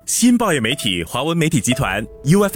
新报业媒体华文媒体集团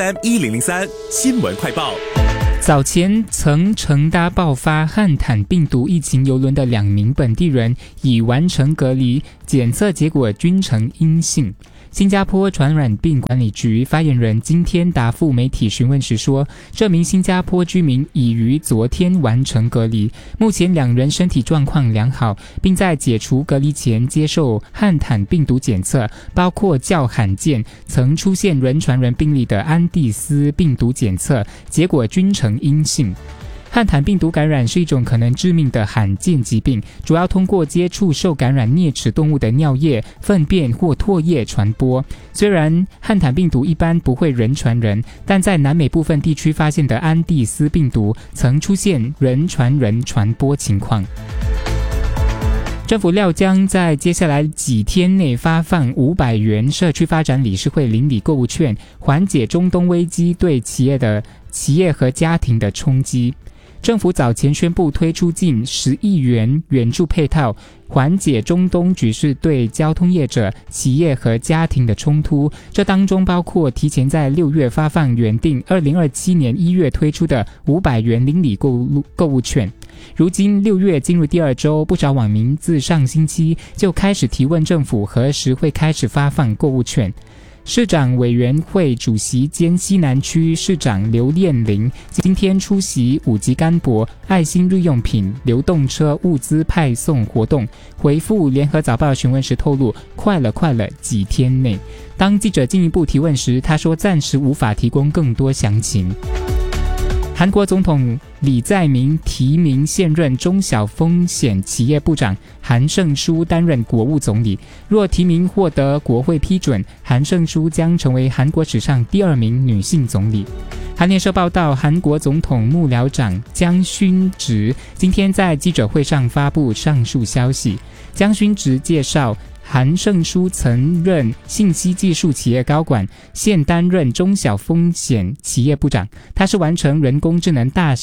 UFM1003 新闻快报。 早前曾乘搭爆发汉坦病毒疫情邮轮的2名本地人已完成隔离，检测结果均呈阴性。新加坡传染病管理局发言人今天答复媒体询问时说，这名新加坡居民已于昨天完成隔离，目前2人身体状况良好，并在解除隔离前接受汉坦病毒检测，包括较罕见曾出现人传人病例的安第斯病毒检测，结果均呈阴性。汉坦病毒感染是一种可能致命的罕见疾病，主要通过接触受感染啮齿动物的尿液、粪便或唾液传播。虽然汉坦病毒一般不会人传人，但在南美部分地区发现的安第斯病毒曾出现人传人传播情况。政府料将在接下来几天内发放500元社区发展理事会邻里购物券，缓解中东危机对企业和家庭的冲击。政府早前宣布推出近10亿元援助配套，缓解中东局势对交通业者、企业和家庭的冲突。这当中包括提前在6月发放原定2027年1月推出的500元邻里购物券。如今6月进入第2周，不少网民自上星期就开始提问政府何时会开始发放购物券。市长委员会主席兼西南区市长刘彦霖今天出席5级干伯爱心日用品流动车物资派送活动，回复联合早报询问时透露，快了几天内。当记者进一步提问时，他说暂时无法提供更多详情。韩国总统李在明提名现任中小风险企业部长韩胜淑担任国务总理，若提名获得国会批准，韩胜淑将成为韩国史上第2名女性总理。韩联社报道，韩国总统幕僚长姜勋植今天在记者会上发布上述消息。姜勋植介绍，韩胜淑曾任信息技术企业高管，现担任中小风险企业部长。他是完成人工智能大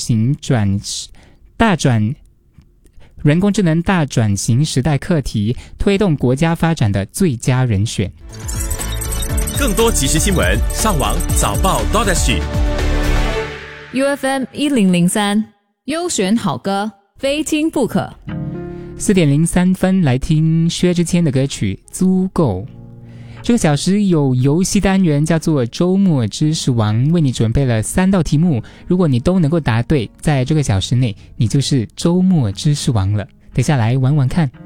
转型时代课题，推动国家发展的最佳人选。 更多即时新闻，上网早报 UFM1003 优选好歌，非听不可。 4点03分，来听薛之谦的歌曲《足够》。这个小时有游戏单元叫做周末知识王，为你准备了3道题目，如果你都能够答对，在这个小时内你就是周末知识王了。等下来玩玩看。